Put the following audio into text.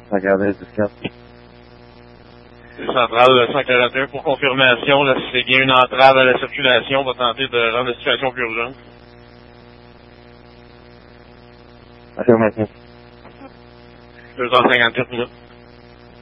141, 14. Centrale 141 pour confirmation, là, si c'est bien une entrave à la circulation, on va tenter de rendre la situation plus urgente. Affirmatif. 2h54 minutes.